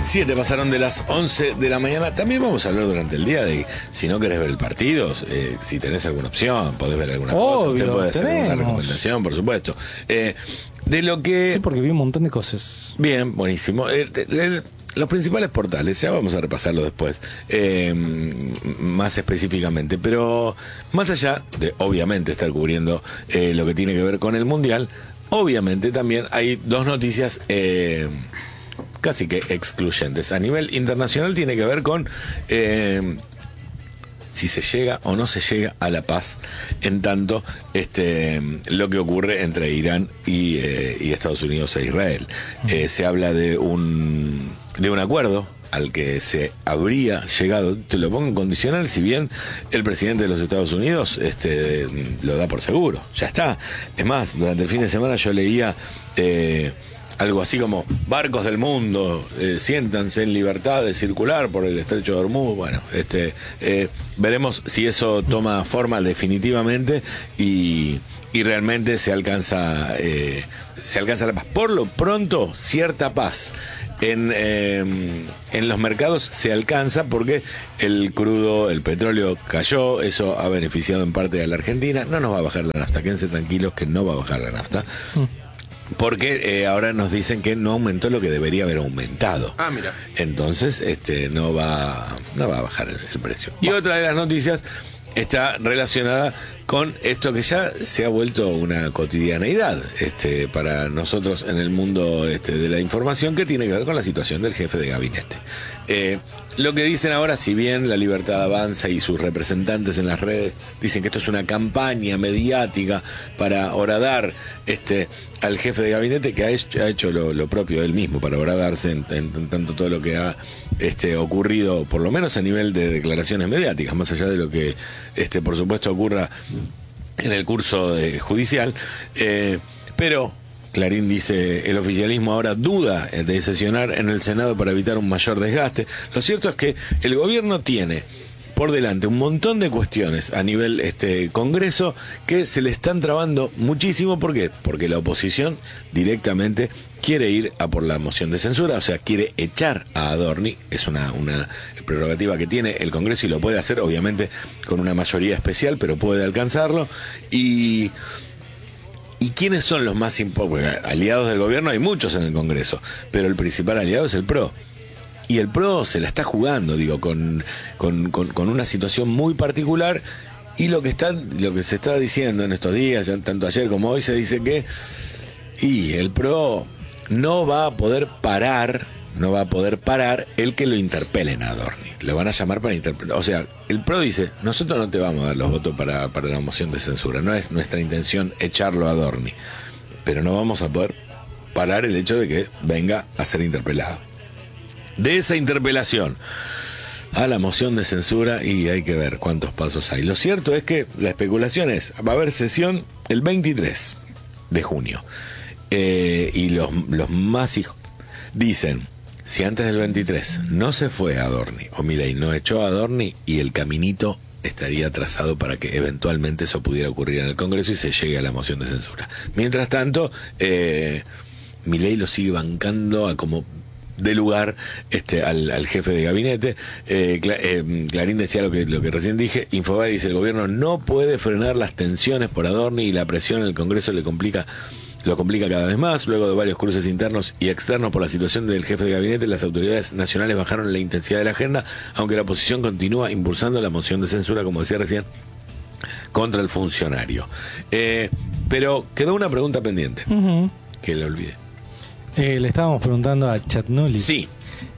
7 pasaron de las 11 de la mañana. También vamos a hablar durante el día de si no querés ver el partido, si tenés alguna opción, podés ver alguna cosa. Usted puede hacer una recomendación, por supuesto. De lo que... Sí, porque vi un montón de cosas. Bien, buenísimo. Los principales portales, ya vamos a repasarlo después, más específicamente, pero más allá de, obviamente, estar cubriendo lo que tiene que ver con el Mundial, obviamente también hay dos noticias casi que excluyentes. A nivel internacional tiene que ver con si se llega o no se llega a la paz, en tanto lo que ocurre entre Irán y Estados Unidos e Israel. Se habla de un acuerdo al que se habría llegado, te lo pongo en condicional, si bien el presidente de los Estados Unidos lo da por seguro, ya está. Es más, durante el fin de semana yo leía algo así como: barcos del mundo, siéntanse en libertad de circular por el estrecho de Hormuz. Bueno, veremos si eso toma forma definitivamente y realmente se alcanza la paz. Por lo pronto, cierta paz en los mercados se alcanza porque el crudo, el petróleo cayó. Eso ha beneficiado en parte a la Argentina. No nos va a bajar la nafta, quédense tranquilos que no va a bajar la nafta. Porque ahora nos dicen que no aumentó lo que debería haber aumentado. Ah, mira. Entonces, no va a bajar el precio. Y otra de las noticias está relacionada con esto que ya se ha vuelto una cotidianeidad para nosotros en el mundo de la información, que tiene que ver con la situación del jefe de gabinete. Lo que dicen ahora, si bien La Libertad Avanza y sus representantes en las redes dicen que esto es una campaña mediática para horadar al jefe de gabinete, que ha hecho lo propio él mismo para horadarse en tanto todo lo que ha ocurrido, por lo menos a nivel de declaraciones mediáticas, más allá de lo que por supuesto ocurra en el curso judicial, pero Clarín dice: el oficialismo ahora duda de sesionar en el Senado para evitar un mayor desgaste. Lo cierto es que el gobierno tiene por delante un montón de cuestiones a nivel Congreso que se le están trabando muchísimo. ¿Por qué? Porque la oposición directamente quiere ir a por la moción de censura, o sea, quiere echar a Adorni. Es una prerrogativa que tiene el Congreso y lo puede hacer, obviamente, con una mayoría especial, pero puede alcanzarlo. ¿Y quiénes son los más aliados del gobierno? Hay muchos en el Congreso, pero el principal aliado es el PRO. Y el PRO se la está jugando, con una situación muy particular. Y lo que se está diciendo en estos días, tanto ayer como hoy, se dice que el PRO no va a poder parar el que lo interpelen a Adorni. Lo van a llamar para interpelar. O sea, el PRO dice: nosotros no te vamos a dar los votos para la moción de censura. No es nuestra intención echarlo a Adorni. Pero no vamos a poder parar el hecho de que venga a ser interpelado. De esa interpelación a la moción de censura, y hay que ver cuántos pasos hay. Lo cierto es que la especulación es: va a haber sesión el 23 de junio. Y los más hijos dicen: si antes del 23 no se fue a Adorni, o Milei no echó a Adorni, y el caminito estaría trazado para que eventualmente eso pudiera ocurrir en el Congreso y se llegue a la moción de censura. Mientras tanto, Milei lo sigue bancando a como de lugar al jefe de gabinete. Clarín decía lo que recién dije. Infobae dice: el gobierno no puede frenar las tensiones por Adorni y la presión en el Congreso lo complica cada vez más. Luego de varios cruces internos y externos por la situación del jefe de gabinete, las autoridades nacionales bajaron la intensidad de la agenda, aunque la oposición continúa impulsando la moción de censura, como decía recién, contra el funcionario. Pero quedó una pregunta pendiente, que le olvidé. Le estábamos preguntando a Chatnuli. Sí.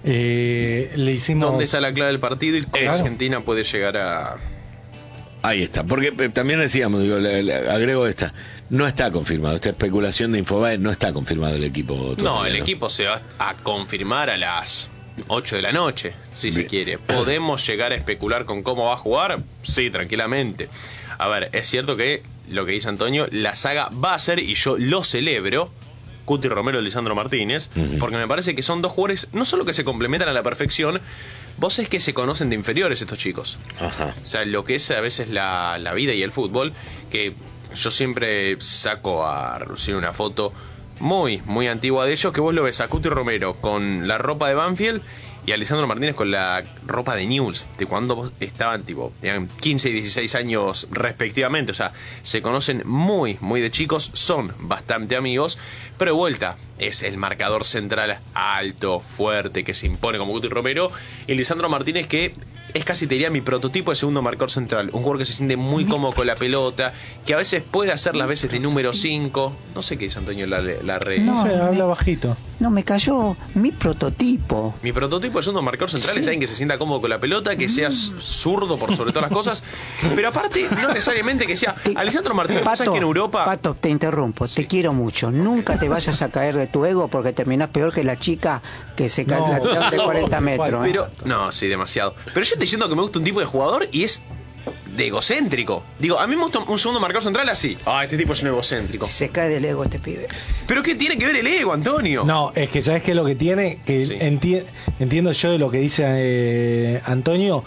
Le hicimos... ¿Dónde está la clave del partido y cómo Argentina puede llegar a...? Ahí está, porque también decíamos, le agrego esta: no está confirmado, esta especulación de Infobae, no está confirmado el equipo todavía. No, el equipo se va a confirmar a las 8 de la noche, si se quiere. ¿Podemos llegar a especular con cómo va a jugar? Sí, tranquilamente. A ver, es cierto que lo que dice Antonio, la saga va a ser, y yo lo celebro, Cuti Romero y Lisandro Martínez, porque me parece que son dos jugadores no solo que se complementan a la perfección. Vos es que se conocen de inferiores estos chicos. Ajá. O sea, lo que es a veces la vida y el fútbol, que yo siempre saco a relucir una foto muy, muy antigua de ellos, que vos lo ves a Cuti Romero con la ropa de Banfield y a Lisandro Martínez con la ropa de Newell's, de cuando estaban tenían 15 y 16 años respectivamente. O sea, se conocen muy, muy de chicos, son bastante amigos, pero de vuelta es el marcador central alto, fuerte, que se impone como Cuti Romero, y Lisandro Martínez, que es casi, te diría, mi prototipo de segundo marcador central. Un jugador que se siente muy cómodo con la pelota, que a veces puede hacer las veces de número 5. No sé qué dice Antonio la red. No sé, habla bajito. No, me cayó mi prototipo. Mi prototipo de segundo marcador central es alguien que se sienta cómodo con la pelota, que sea zurdo por sobre todas las cosas, pero aparte, no necesariamente que sea Alessandro Martínez. ¿Sabes que en Europa? Pato, te interrumpo, te quiero mucho. Nunca te vayas a caer de tu ego porque terminás peor que la chica que se cae de 40 metros. Pero, no, sí, demasiado. Pero yo estoy diciendo que me gusta un tipo de jugador y es de egocéntrico. Digo, a mí me gusta un segundo marcador central así. Ah, este tipo es un egocéntrico. Si se cae del ego este pibe. ¿Pero qué tiene que ver el ego, Antonio? No, es que ¿sabes qué es lo que tiene? Que Sí. entiendo yo de lo que dice Antonio,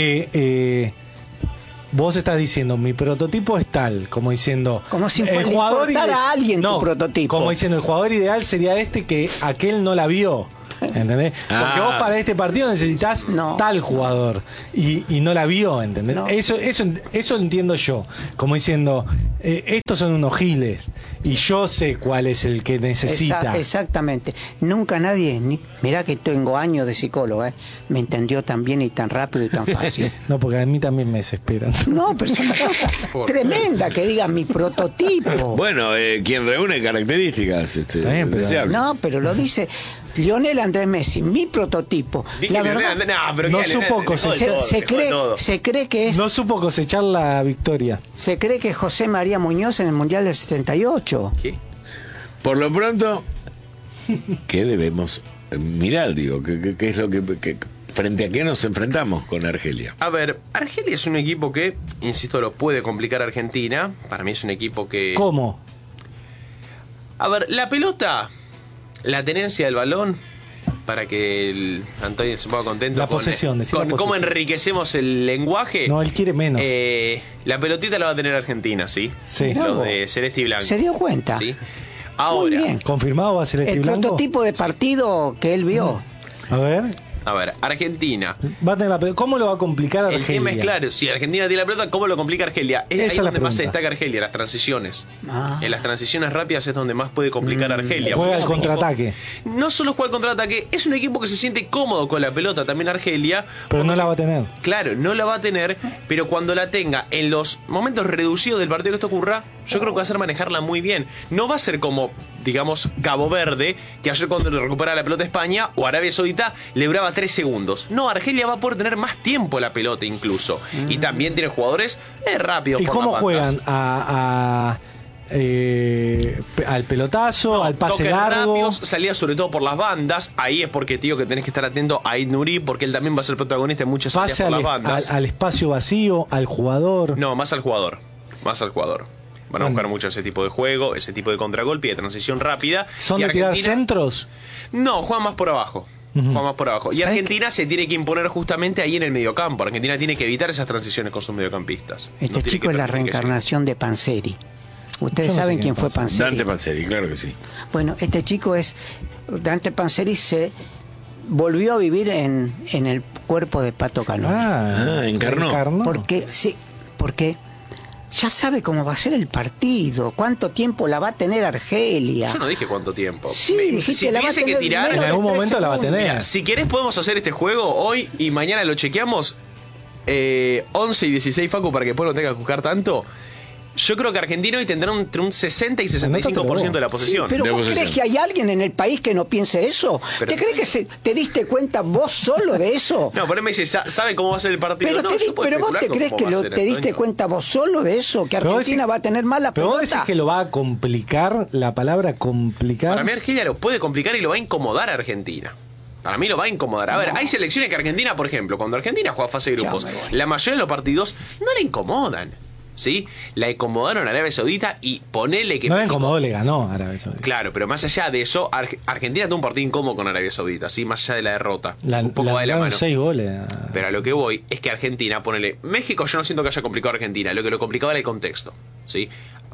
que vos estás diciendo, mi prototipo es tal, como diciendo... Como si le importara a alguien tu prototipo. Como diciendo, el jugador ideal sería este que aquel no la vio. ¿Entendés? Porque vos para este partido necesitas tal jugador y no la vio, ¿entendés? No. Eso entiendo yo, como diciendo, estos son unos giles y yo sé cuál es el que necesita. Exactamente. Nunca nadie, mirá que tengo años de psicólogo, me entendió tan bien y tan rápido y tan fácil. No, porque a mí también me desesperan. No, pero es una cosa tremenda que diga mi prototipo. Bueno, quien reúne características Bien, pero- deseables. No, pero lo dice Lionel Andrés Messi, mi prototipo. Dije La que verdad, pero no que- supo cosechar. se cree que es No supo cosechar la victoria. se cree que es José María Muñoz en el Mundial del 78. ¿Qué? Por lo pronto, ¿qué debemos mirar? Digo, ¿qué es lo que frente a qué nos enfrentamos con Argelia? A ver, Argelia es un equipo que, insisto, lo puede complicar a Argentina. Para mí es un equipo que... ¿Cómo? A ver, la pelota, la tenencia del balón, para que el Antonio se ponga contento. La posesión, decía la con cómo posesión. enriquecemos el lenguaje. No, él quiere menos. La pelotita la va a tener Argentina, ¿sí? Sí. Los de Celeste y Blanco. ¿Se dio cuenta? ¿Sí? Muy Ahora, bien. ¿Confirmado va a ser este El blanco? prototipo de partido que él vio. A ver, a ver, Argentina. va a tener la pelota. ¿Cómo lo va a complicar a El Argelia? tema es claro, si Argentina tiene la pelota, ¿cómo lo complica Argelia? Es Esa ahí es la donde más se pregunta. destaca Argelia, las transiciones. Ah. En las transiciones rápidas es donde más puede complicar a Argelia. Juega Porque al es un contraataque. equipo- No solo juega al contraataque, es un equipo que se siente cómodo con la pelota también Argelia. Pero no la va a tener. Claro, no la va a tener, pero cuando la tenga en los momentos reducidos del partido que esto ocurra, yo creo que va a ser manejarla muy bien. No va a ser como, digamos, Cabo Verde, que ayer cuando le recupera la pelota a España, o Arabia Saudita, le duraba 3 segundos. No, Argelia va a poder tener más tiempo la pelota incluso. Y también tiene jugadores rápidos. ¿Y por cómo las juegan? bandas. ¿Al pelotazo? ¿Al pase Toques largo? rápidos, salía sobre todo por las bandas. Ahí es porque, tío, que tenés que estar atento a Aid Nuri, porque él también va a ser protagonista en muchas salidas ¿Pase por al, las bandas. al espacio vacío? ¿Al jugador? No, más al jugador. Más al jugador. Van a Bueno. buscar mucho ese tipo de juego, ese tipo de contragolpe y de transición rápida. ¿Son Y de tirar Argentina- centros? No, juega más por abajo. Juega más por abajo. Y ¿Sabes Argentina se tiene que imponer justamente ahí en el mediocampo. Argentina tiene que evitar esas transiciones con sus mediocampistas. Este No tiene chico que es la permitir que reencarnación de Panzeri. Ustedes Yo no sé saben quién quién fue Panzeri. Dante Panzeri, claro que sí. Bueno, este chico es Dante Panzeri, se volvió a vivir en el cuerpo de Pato Canoni. encarnó. Porque ya sabe cómo va a ser el partido, cuánto tiempo la va a tener Argelia. Yo no dije cuánto tiempo. Sí, dijiste, si la va a tuviese que tener tirar, menos En de algún 3 momento la va a segundos. tener. mira, si querés podemos hacer este juego hoy y mañana lo chequeamos. 11 y 16, Facu, para que después no tenga que buscar tanto. Yo creo que Argentina hoy tendrá entre un 60 y 65% de la Sí, posesión. pero De ¿vos posesión. crees que hay alguien en el país que no piense eso? Pero- ¿Te crees que te diste cuenta vos solo de eso? No, por ahí me dice, ¿sabe cómo va a ser el partido? Pero, No, te di- yo puedo pero vos te especular crees cómo que va a lo- ser, te diste Antonio. cuenta vos solo de eso, que Pero vos Argentina decís- va a tener más la Pero vos pelota. decís que lo va a complicar, la palabra complicar. Para mí Argelia lo puede complicar y lo va a incomodar a Argentina. Para mí lo va a incomodar. A ver, hay selecciones que Argentina, por ejemplo, cuando Argentina juega fase de grupos, Ya me voy. la mayoría de los partidos no la incomodan. ¿Sí? La incomodaron a Arabia Saudita y ponele que... No le México- incomodó, le ganó a Arabia Saudita. Claro, pero más allá de eso, Argentina tuvo un partido incómodo con Arabia Saudita, ¿sí? Más allá de la derrota. un poco va de la ganaron mano. 6 goles. Pero a lo que voy es que Argentina, ponele... México yo no siento que haya complicado a Argentina, lo que lo complicaba era el contexto, ¿sí?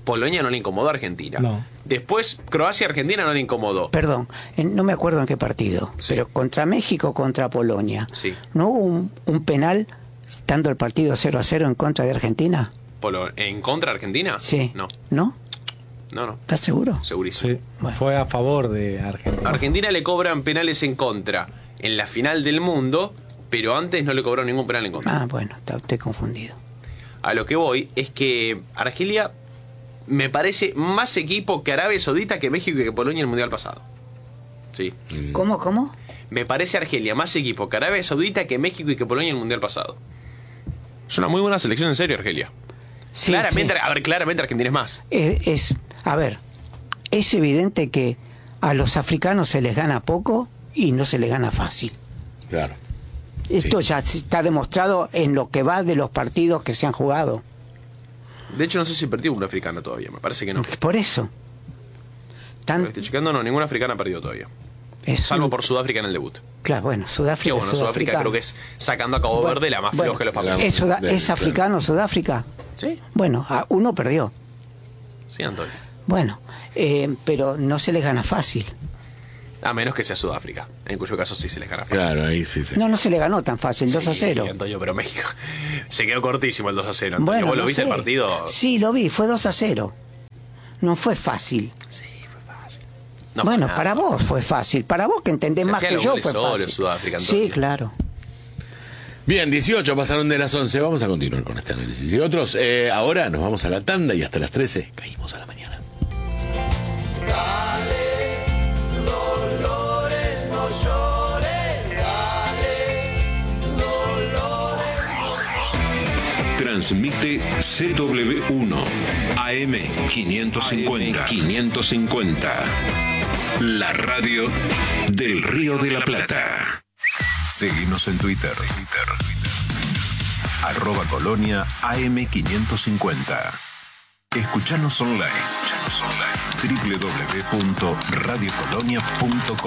Polonia no le incomodó a Argentina. No. Después, Croacia-Argentina no le incomodó. Perdón, no me acuerdo en qué partido, Sí. pero contra México, contra Polonia. Sí. ¿No hubo un penal estando el partido 0-0 en contra de Argentina? ¿En contra de Argentina? Sí. No. ¿No? No. ¿Estás seguro? Segurísimo. Sí, Bueno. fue a favor de Argentina. Argentina le cobran penales en contra en la final del mundo, pero antes no le cobraron ningún penal en contra. Ah, bueno, estoy confundido. A lo que voy es que Argelia me parece más equipo que Arabia Saudita, que México y que Polonia en el Mundial pasado. Sí. ¿Cómo? Me parece Argelia más equipo que Arabia Saudita, que México y que Polonia en el Mundial pasado. Es una muy buena selección, en serio, Argelia. Sí, claramente, sí. A ver, claramente Argentina es más. A ver, es evidente que a los africanos se les gana poco y no se les gana fácil. Claro. Esto ya está demostrado en lo que va de los partidos que se han jugado. De hecho, no sé si perdió una africana todavía, me parece que no. Por eso. Estoy checando, no, ninguna africana ha perdido todavía. Salvo por Sudáfrica en el debut. Claro, bueno, Que Sudáfrica. bueno, Sudáfrica creo que es sacando a Cabo Verde la más floja de los papeles. ¿Es africano Sudáfrica? Sí, Bueno, uno perdió. sí, Antonio. Bueno, pero no se les gana fácil. A menos que sea Sudáfrica, en cuyo caso sí se les gana fácil. Claro, ahí sí. No se le ganó tan fácil, 2-0. Sí, Antonio, pero México se quedó cortísimo el 2-0. Antonio. Bueno, ¿Vos lo no viste sé. el partido? Sí, lo vi, fue 2-0. No fue fácil. Sí, fue fácil. No bueno, fue nada. para vos fue fácil. Para vos que entendés Se más hacían que los yo goles fue solo fácil. en Sudáfrica, Antonio. Sí, claro. Bien, 18 pasaron de las 11. Vamos a continuar con este análisis. Y otros, ahora nos vamos a la tanda y hasta las 13 caímos a la mañana. Transmite CW1 AM 550. La radio del Río de la Plata. Seguinos en Twitter. @Colonia AM550. Escuchanos online. www.radiocolonia.com.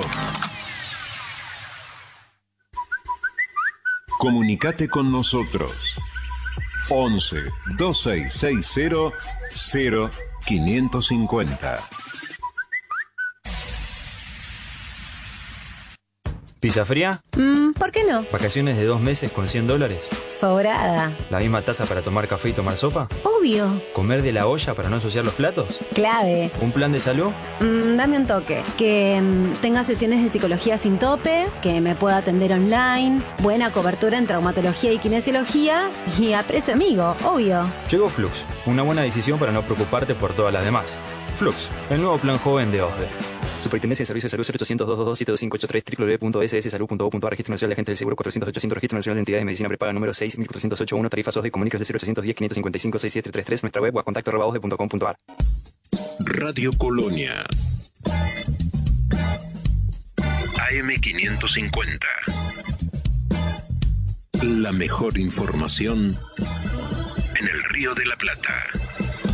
Comunicate con nosotros. 11 2660 0550. ¿Pizza fría? ¿Por qué no? ¿Vacaciones de 2 meses con $100? Sobrada. ¿La misma taza para tomar café y tomar sopa? Obvio. ¿Comer de la olla para no ensuciar los platos? Clave. ¿Un plan de salud? Dame un toque. Que tenga sesiones de psicología sin tope, que me pueda atender online, buena cobertura en traumatología y kinesiología y a precio amigo, obvio. Llegó Flux, una buena decisión para no preocuparte por todas las demás. Flux, el nuevo plan joven de OSDE. Superintendencia de Servicios de Salud 0800-222-7583 www.sssalud.gov.ar. Registro Nacional de Agentes del Seguro 400-800. Registro Nacional de Entidades de Medicina Prepaga número 6.408.1. Tarifas OSDE. Comunicas de 0810-555-6733. Nuestra web o a contacto@osde.com.ar. Radio Colonia AM550. La mejor información en el Río de la Plata.